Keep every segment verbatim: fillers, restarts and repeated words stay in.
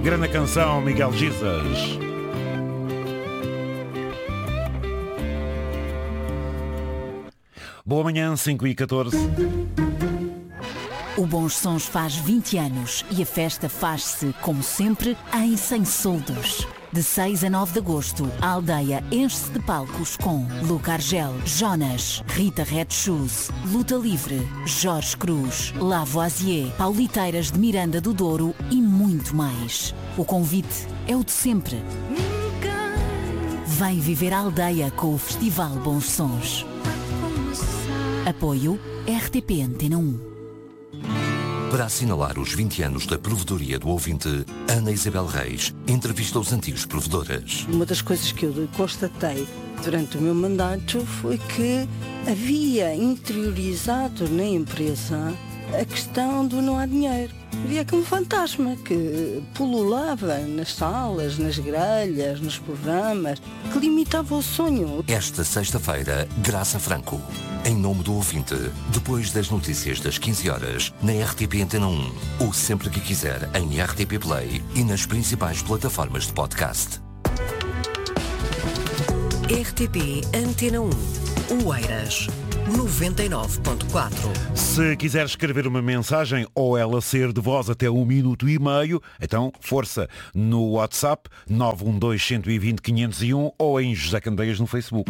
Grande canção, Miguel Jesus. Boa manhã, cinco e catorze. O Bons Sons faz vinte anos e a festa faz-se, como sempre, em Sem Soldos. De seis a nove de agosto, a aldeia enche-se de palcos com Luca Argel, Jonas, Rita Red Shoes, Luta Livre, Jorge Cruz, Lavoisier, Pauliteiras de Miranda do Douro e muito mais. O convite é o de sempre. Vem viver a aldeia com o Festival Bons Sons. Apoio R T P Antena um. Para assinalar os vinte anos da provedoria do ouvinte, Ana Isabel Reis entrevista os antigos provedoras. Uma das coisas que eu constatei durante o meu mandato foi que havia interiorizado na empresa a questão do não há dinheiro. Havia aqui um fantasma que pululava nas salas, nas grelhas, nos programas, que limitava o sonho. Esta sexta-feira, Graça Franco, em nome do ouvinte, depois das notícias das quinze horas, na R T P Antena um, ou sempre que quiser em R T P Play e nas principais plataformas de podcast. R T P Antena um, Oeiras, noventa e nove ponto quatro. Se quiser escrever uma mensagem ou ela ser de voz até um minuto e meio, então força no WhatsApp nove um dois, um dois zero, cinco zero um ou em José Candeias no Facebook.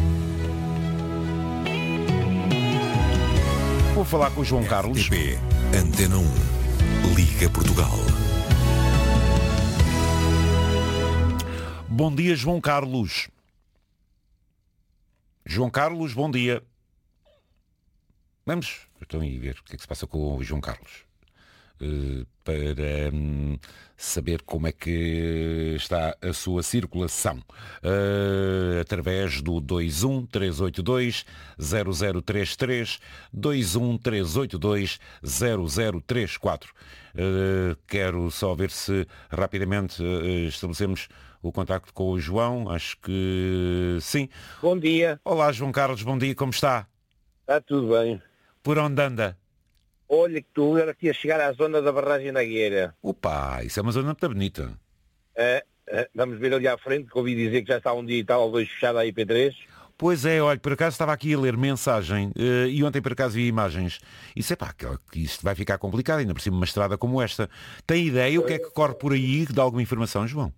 Vou falar com o João Carlos. R T P Antena um, Liga Portugal. Bom dia, João Carlos. João Carlos, bom dia. Vamos então ir ver o que é que se passa com o João Carlos. Uh, para um, saber como é que está a sua circulação. Uh, através do dois um três oito dois zero zero três três, dois um três oito dois zero zero três quatro. Uh, quero só ver se rapidamente uh, estabelecemos o contacto com o João. Acho que sim. Bom dia. Olá, João Carlos, bom dia, como está? Está tudo bem. Por onde anda? Olha que tu era aqui a chegar à zona da barragem da Gueira. Opa, isso é uma zona muito bonita. É, é, vamos ver ali à frente, que ouvi dizer que já está um dia e tal ou dois fechado a I P três. Pois é, olha, por acaso estava aqui a ler mensagem uh, e ontem por acaso vi imagens. Isso é pá, que isto vai ficar complicado, ainda por cima uma estrada como esta. Tem ideia o que é que corre por aí? De alguma informação, João?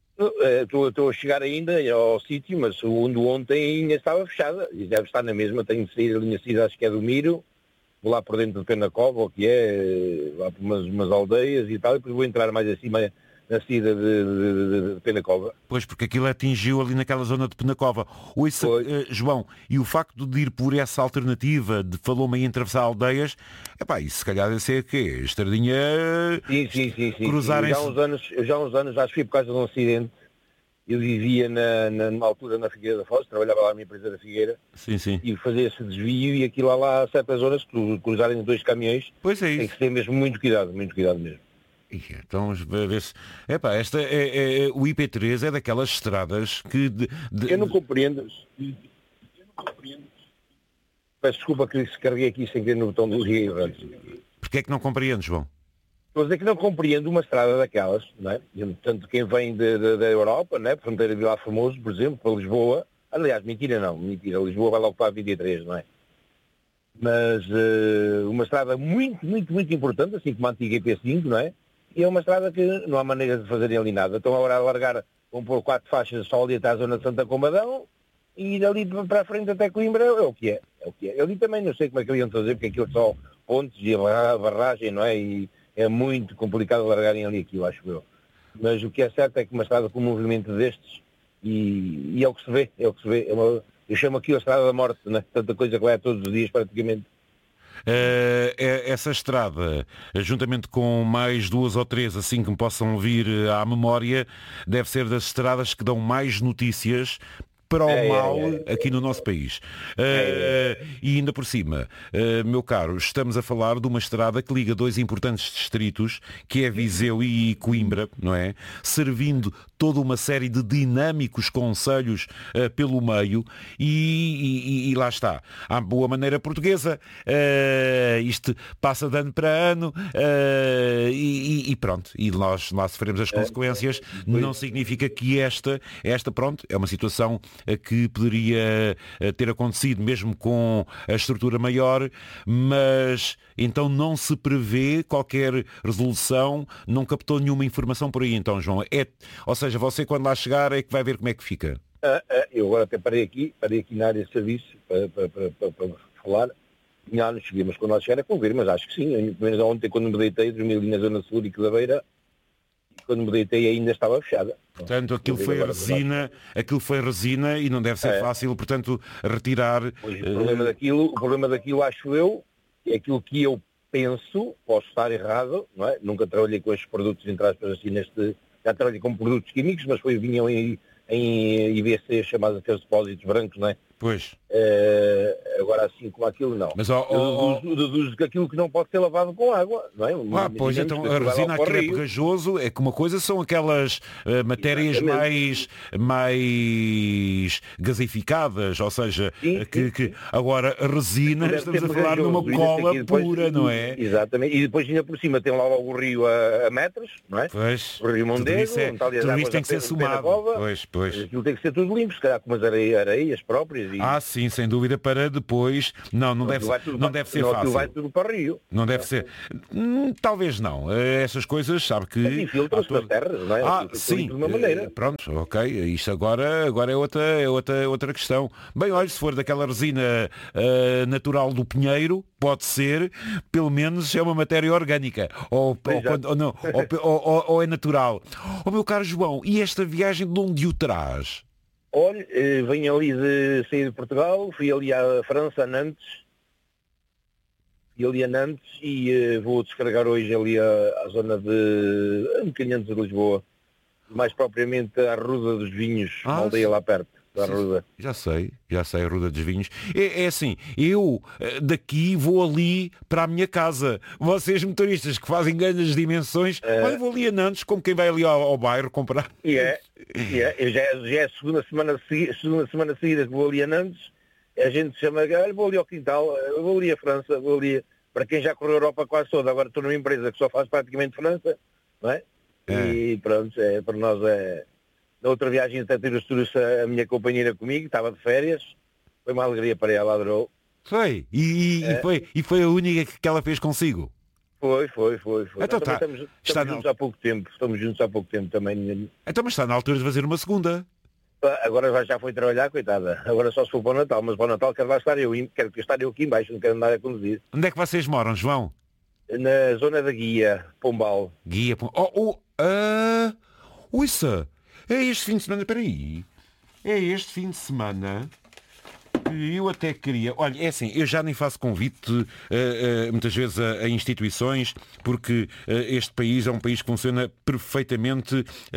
Estou a chegar ainda ao sítio, mas o onde ontem ainda estava fechada. E deve estar na mesma, tenho de sair a linha saída, acho que é do Miro. Vou lá por dentro de Penacova, o que é, lá por umas, umas aldeias e tal, e depois vou entrar mais acima na saída de, de, de Penacova. Pois, porque aquilo atingiu ali naquela zona de Penacova. Ouça, uh, João, e o facto de ir por essa alternativa, de falou-me em atravessar aldeias, epá, isso se calhar deve ser que a estradinha sim, sim, sim, sim, cruzarem... sim. Já há uns anos, eu já há uns anos, acho que foi por causa de um acidente. Eu vivia na, na, numa altura na Figueira da Foz, trabalhava lá na minha empresa da Figueira. Sim, sim. E fazia esse desvio e aquilo lá, lá há certas zonas que cruzarem dois caminhões. Pois é isso. Tem que ter mesmo muito cuidado, muito cuidado mesmo. Então vamos ver se... Epá, esta é, é, o I P três é daquelas estradas que... De, de... Eu não compreendo. Eu não compreendo. Peço desculpa que se carreguei aqui sem querer no botão do liga. Porquê é que não compreendes, João? Estou a dizer que não compreendo uma estrada daquelas, não é? Tanto quem vem de, de, da Europa, não é? Fronteira de Vila Formoso, por exemplo, para Lisboa. Aliás, mentira não, mentira. Lisboa vai logo para a vinte e três, não é? Mas uh, uma estrada muito, muito, muito importante, assim como a antiga I P cinco, não é? E é uma estrada que não há maneira de fazerem ali nada. Estão agora a largar, vão pôr quatro faixas só ali até à zona de Santa Combadão e dali para a frente até Coimbra é o que é. É o que é. Eu ali também não sei como é que iam fazer, porque aquilo só pontes e a barragem, não é? E é muito complicado largarem ali aquilo, acho eu. Mas o que é certo é que uma estrada com um movimento destes, e, e é o que se vê, é o que se vê. É uma, eu chamo aquilo a estrada da morte, não é? Tanta coisa que vai todos os dias praticamente. Uh, essa estrada, juntamente com mais duas ou três, assim que me possam vir à memória, deve ser das estradas que dão mais notícias para o é, mal é, é, aqui no nosso país. É, é, uh, e ainda por cima, uh, meu caro, estamos a falar de uma estrada que liga dois importantes distritos, que é Viseu e Coimbra, não é? Servindo toda uma série de dinâmicos concelhos uh, pelo meio e, e, e lá está. À boa maneira portuguesa, uh, isto passa de ano para ano uh, e, e pronto, e nós lá sofremos as consequências. Não significa que esta, esta, pronto, é uma situação eh, que poderia eh, ter acontecido mesmo com a estrutura maior, mas então não se prevê qualquer resolução, não captou nenhuma informação por aí então, João. É, ou seja, você quando lá chegar é que vai ver como é que fica. Ah, ah, eu agora até parei aqui, parei aqui na área de serviço para, para, para, para, para falar. Já não cheguei, mas quando lá chegar é com ver, mas acho que sim. Eu, pelo menos ontem quando me deitei, dormi ali na Zona Sul e da Beira, e quando me deitei ainda estava fechada. Portanto, aquilo foi resina, aquilo foi resina e não deve ser é. fácil, portanto, retirar... Pois, o, problema daquilo, o problema daquilo, acho eu, é aquilo que eu penso, posso estar errado, não é? Nunca trabalhei com estes produtos, entre aspas, assim, neste... Já trabalhei com produtos químicos, mas foi, vinham em, em I B C, chamados aqueles depósitos brancos, não é? Pois. Uh, agora assim como aquilo não. Mas ó, ó, eu deduzo, deduzo que aquilo que não pode ser lavado com água, não é? Ah, pois então a resina aquilo é pegajoso, é que uma coisa são aquelas uh, matérias mais, mais gasificadas, ou seja, sim, que, sim, que sim. Agora a resina, estamos a falar de uma cola depois, pura, não é? Exatamente, e depois ainda por cima tem lá logo o rio a, a metros, não é? Pois, o rio Mondego, tudo isso, é, tudo isso tem que ser somado. Pois, pois. Aquilo tem que ser tudo limpo, se calhar com umas areias, areias próprias. E... Ah, sim, sem dúvida, para depois... Não, não, não deve, tudo, não deve ser fácil. Vai tudo para o rio. Não deve ser... Hum, talvez não. Essas coisas, sabe que... Mas infiltra-se todo... das terras, não é? Ah, sim. De uma maneira. Pronto, ok. Isto agora, agora é, outra, é outra, outra questão. Bem, olha, se for daquela resina uh, natural do pinheiro, pode ser, pelo menos é uma matéria orgânica. Ou, ou, quando, ou, não, ou, ou, ou é natural. Oh, meu caro João, e esta viagem de onde o traz? Olha, venho ali de sair de Portugal, fui ali à França, a Nantes, fui ali a Nantes e uh, vou descarregar hoje ali à, à zona de um bocadinho antes de Lisboa, mais propriamente à Ruda dos Vinhos, ah, uma aldeia lá perto da Ruda. Já sei, já sei, a Ruda dos Vinhos. É, é assim, eu daqui vou ali para a minha casa. Vocês motoristas que fazem grandes dimensões, é. Olha, vou ali a Nantes, como quem vai ali ao, ao bairro comprar. E é, e é, eu já, já é a segunda semana, segunda semana seguida que vou ali a Nantes, a gente chama, olha, vou ali ao quintal, vou ali a França, vou ali, para quem já correu a Europa quase toda, agora estou numa empresa que só faz praticamente França, não é? É. E pronto, é, para nós é... Na outra viagem até trouxe a minha companheira comigo, estava de férias, foi uma alegria para ela, adorou. Foi? E, é. e, foi, e foi a única que ela fez consigo? Foi, foi, foi. foi. Então, tá, estamos estamos juntos na... há pouco tempo, estamos juntos há pouco tempo também. Então, mas está na altura de fazer uma segunda. Agora já foi trabalhar, coitada. Agora só se for para o Natal, mas para o Natal quero lá estar eu, quero estar eu aqui em baixo, não quero andar a conduzir. Onde é que vocês moram, João? Na zona da Guia, Pombal. Guia, Pombal. Oh, oh, uh... Uissa! É este fim de semana, peraí, é este fim de semana que eu até queria... Olha, é assim, eu já nem faço convite uh, uh, muitas vezes a, a instituições, porque uh, este país é um país que funciona perfeitamente,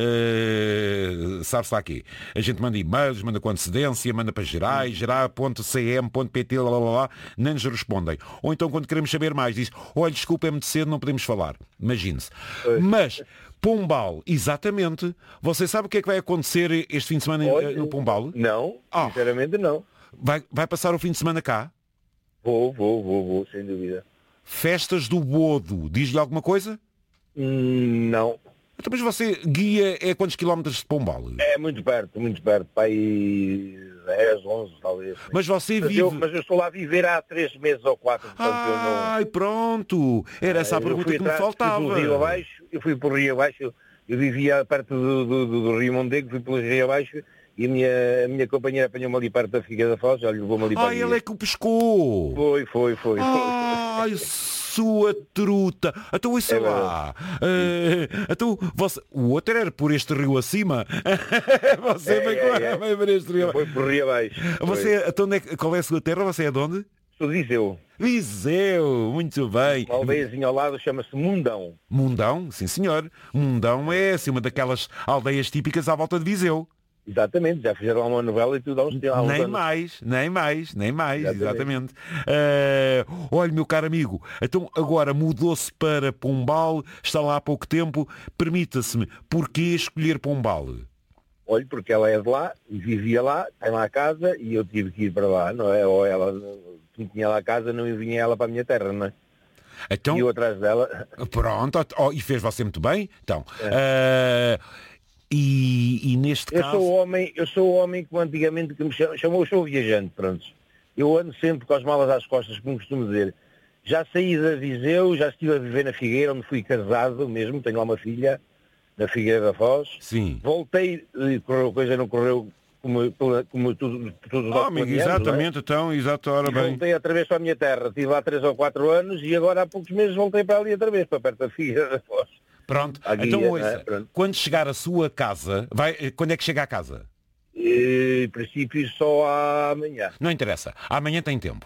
uh, sabe-se lá quê. A gente manda e-mails, manda com antecedência, manda para gerais, geral ponto c m ponto p t, lá, lá, lá, não nos respondem. Ou então quando queremos saber mais, diz, olha, desculpa, é muito cedo, não podemos falar. Imagine-se. Mas... Pombal, exatamente. Você sabe o que é que vai acontecer este fim de semana Olha, no Pombal? Não, oh. sinceramente não. Vai, vai passar o fim de semana cá? Vou, vou, vou, vou, sem dúvida. Festas do Bodo, diz-lhe alguma coisa? Hum, não. Então, mas você guia é quantos quilómetros de Pombal? É muito perto, muito perto, para aí dez, onze talvez. Mas você mas vive... Eu, mas eu estou lá a viver há três meses ou quatro. Ai, eu não... pronto. Era essa a pergunta que atrás, me faltava. Fui rio abaixo, eu fui para o rio abaixo, eu, eu vivia perto do, do, do, do rio Mondego, fui pelo rio abaixo e a minha, a minha companheira apanhou-me ali perto da Figa da Foz, olha, levou-me ali para Ah, ele é que o pescou. Foi, foi, foi. Ai, foi. Sua truta. Então isso é lá. Uh, então, você... O outro era por este rio acima. Você é, vem é, é. por este rio. Foi por rio abaixo. Você, então, qual é a sua terra? Você é de onde? Sou de Viseu. Viseu, muito bem. Uma aldeiazinha ao lado chama-se Mundão. Mundão, sim senhor. Mundão é assim, uma daquelas aldeias típicas à volta de Viseu. Exatamente, já fizeram lá uma novela e tudo há uns tempos. Nem mais, nem mais, nem mais, exatamente. exatamente. Uh, olha, meu caro amigo, então agora mudou-se para Pombal, está lá há pouco tempo. Permita-se-me, porquê escolher Pombal? Olha, porque ela é de lá, vivia lá, tem lá a casa e eu tive que ir para lá, não é? Ou ela tinha lá a casa, não vinha ela para a minha terra, não é? Então, e eu atrás dela. Pronto, oh, e fez você muito bem. Então, é. uh, e, e neste eu caso... Sou o homem, eu sou o homem que antigamente que me chamou, chamou sou viajante, pronto. Eu ando sempre com as malas às costas, como costumo dizer. Já saí da Viseu, já estive a viver na Figueira, onde fui casado mesmo, tenho lá uma filha, na Figueira da Foz. Sim. Voltei, e correu, coisa não correu como, como tudo, tudo oh, amigo, exatamente, é? Então, exato, ora e bem. Voltei outra vez para a minha terra, estive lá três ou quatro anos e agora há poucos meses voltei para ali outra vez, para perto da Figueira da Foz. Pronto, guia, então ouça, é? Pronto. Quando chegar a sua casa, vai, quando é que chega à casa? Em princípio só amanhã. Não interessa, amanhã tem tempo.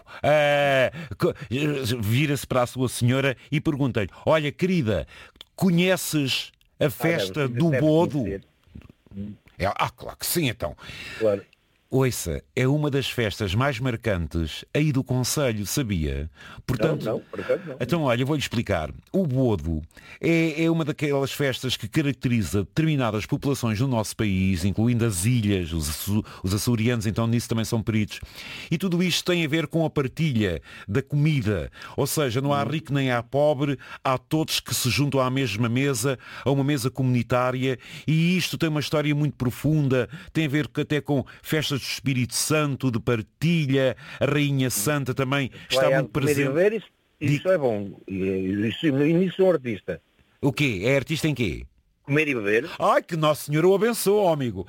Uh, Vira-se para a sua senhora e pergunta-lhe, olha querida, conheces a festa ah, do Bodo? É, ah, claro que sim, então. Claro. Ouça, é uma das festas mais marcantes aí do concelho, sabia? Portanto, não, não, portanto, não. Então, olha, vou-lhe explicar. O Bodo é, é uma daquelas festas que caracteriza determinadas populações do nosso país, incluindo as ilhas, os, os açorianos, então nisso também são peritos. E tudo isto tem a ver com a partilha da comida. Ou seja, não há rico nem há pobre, há todos que se juntam à mesma mesa, a uma mesa comunitária, e isto tem uma história muito profunda, tem a ver até com festas do Espírito Santo, de partilha, a Rainha Santa também está muito presente. Ver, isso, isso é bom. E isso, nisso sou artista. O quê? É artista em quê? Comer e beber. Ai, que Nosso Senhor o abençoe, amigo.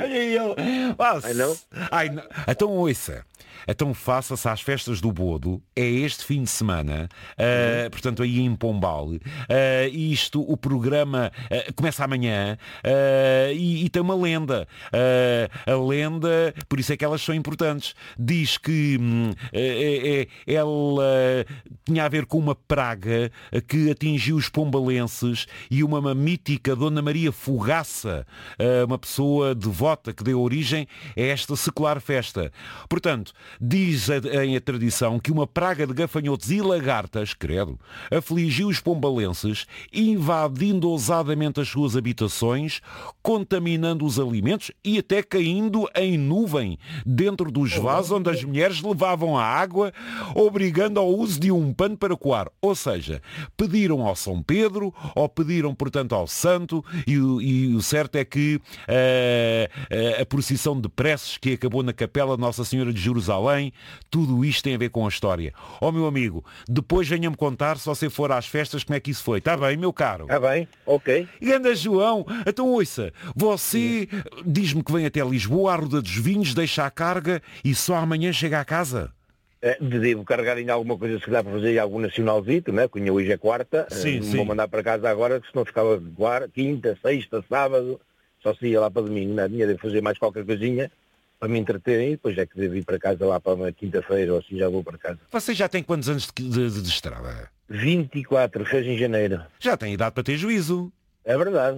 Ai, não? Ai, não. Então, ouça. Então faça-se às festas do Bodo, é este fim de semana, uh, uhum. portanto aí em Pombal, uh, isto, o programa uh, começa amanhã uh, e, e tem uma lenda, uh, a lenda, por isso é que elas são importantes, diz que um, é, é, ela tinha a ver com uma praga que atingiu os pombalenses e uma, uma mítica Dona Maria Fogaça, uh, uma pessoa devota que deu origem a esta secular festa. Portanto, diz a, a, a tradição que uma praga de gafanhotos e lagartas, credo, afligiu os pombalenses, invadindo ousadamente as suas habitações, contaminando os alimentos e até caindo em nuvem dentro dos vasos onde as mulheres levavam a água, obrigando ao uso de um pano para coar. Ou seja, pediram ao São Pedro, ou pediram, portanto, ao Santo, e, e o certo é que uh, a procissão de preces que acabou na Capela Nossa Senhora de Jerusalém, tudo isto tem a ver com a história. Ó oh, meu amigo, depois venha-me contar, se você for às festas, como é que isso foi. Está bem, meu caro? Está bem, ok. E anda, João, então ouça, você diz-me que vem até Lisboa, à Roda dos Vinhos, deixa a carga e só amanhã chega à casa? É, devo carregar em alguma coisa que dá para fazer algum nacionalzito, né? Cunha hoje é quarta, sim, não sim. Vou mandar para casa agora, que senão ficava quarta, quinta, sexta, sábado, só se ia lá para domingo, né? Tinha de fazer mais qualquer coisinha para me entreterem, depois é que devo ir para casa lá para uma quinta-feira ou assim já vou para casa. Você já tem quantos anos de, de, de estrada? vinte e quatro, fez em janeiro. Já tem idade para ter juízo. É verdade.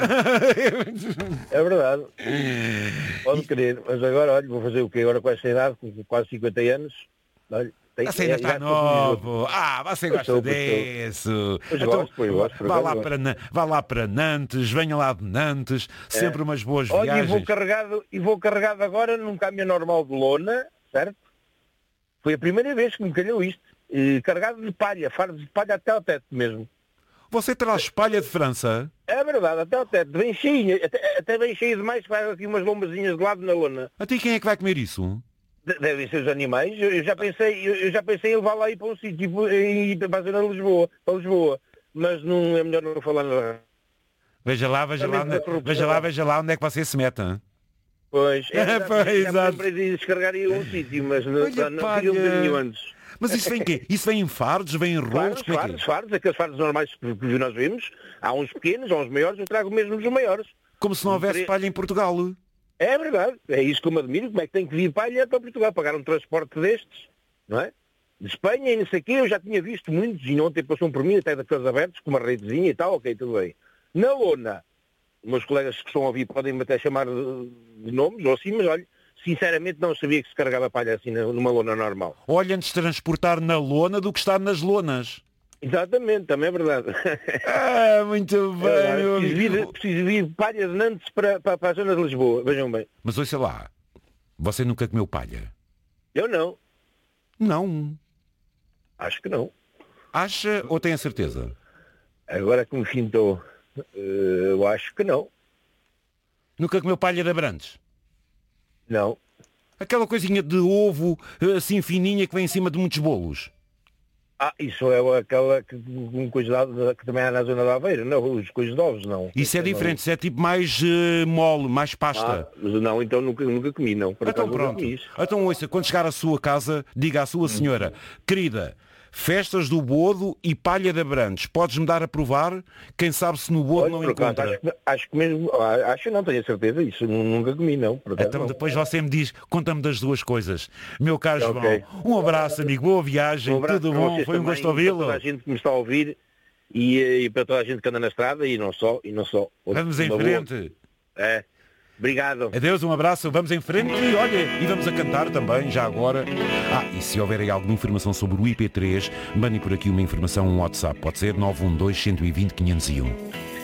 É verdade. Pode querer, mas agora, olha, vou fazer o quê? Agora com esta idade, com quase cinquenta anos, olha, tem, você ainda está novo. Ah, você gosta eu disso. Pois então, gosto, pois gosto, vá, lá para, vá lá para Nantes, venha lá de Nantes, sempre é. umas boas Olha, viagens. E vou, carregado, e vou carregado agora num caminhão normal de lona, certo? Foi a primeira vez que me calhou isto. E carregado de palha, fardo de palha até ao teto mesmo. Você traz palha de França? É verdade, até ao teto, bem cheio, até, até bem cheio demais, faz aqui umas lombazinhas de lado na lona. Até quem é que vai comer isso? Devem ser os animais. Eu já pensei, eu já pensei em levar lá aí para um sítio e ir para a zona de Lisboa, para Lisboa. Mas não é melhor não falar nada. Veja lá, veja lá, onde, veja lá, veja lá onde é que você se mete. Hein? Pois, é, pois, já, exato. Já me descarregar aí um sítio, mas não, Olha, não tinha um bocadinho antes. Mas isso vem quê? Isso vem em fardos, vem em rolos? Fardos, fardos, fardos, aqueles fardos normais que nós vimos. Há uns pequenos, há uns maiores, eu trago mesmo os maiores. Como se não houvesse palha em Portugal. É verdade, é isso que eu me admiro, como é que tem que vir palha para Portugal, pagar um transporte destes, não é? De Espanha e não sei o quê, eu já tinha visto muitos, e ontem passou por mim, até daqueles abertos, com uma redezinha e tal, ok, tudo bem. Na lona, meus colegas que estão a ouvir podem-me até chamar de nomes, ou assim, mas olha, sinceramente não sabia que se carregava palha assim numa lona normal. Olha, antes de transportar na lona do que estar nas lonas. Exatamente, também é verdade. Ah, muito bem, é meu preciso, vir, preciso vir palha de Nantes para, para, para a zona de Lisboa, vejam bem. Mas ouça lá, você nunca comeu palha? Eu não. Não. Acho que não. Acha ou tem a certeza? Agora que me fintou, eu acho que não. Nunca comeu palha de Abrantes? Não. Aquela coisinha de ovo, assim fininha, que vem em cima de muitos bolos. Ah, isso é aquela que, um coisa lá, que também há na zona da Aveira, não, os coisas de ovos, não. Isso é diferente, isso é tipo mais uh, mole, mais pasta. Ah, não, então nunca, nunca comi, não. Por então acaso, pronto. Comi isso. Então ouça, quando chegar à sua casa, diga à sua senhora, querida, festas do Bodo e palha de Abrantes, podes-me dar a provar? Quem sabe se no Bodo Olha, não por acaso, encontra. acho, acho que mesmo, acho não, tenho a certeza, isso nunca comi, não. Por acaso, Então não. depois você me diz, conta-me das duas coisas. Meu caro Okay. João, um abraço, amigo, boa viagem, Um abraço tudo para bom, vocês foi um também, gosto para ouvi-lo. toda a gente que me está a ouvir e, e para toda a gente que anda na estrada e não só, e não só. Vamos em Uma boa- frente. É. Obrigado. Adeus, um abraço, vamos em frente e olha, e vamos a cantar também, já agora. Ah, e se houver aí alguma informação sobre o I P três, mandem por aqui uma informação, um WhatsApp, pode ser nove um dois, um dois zero, quinhentos e um.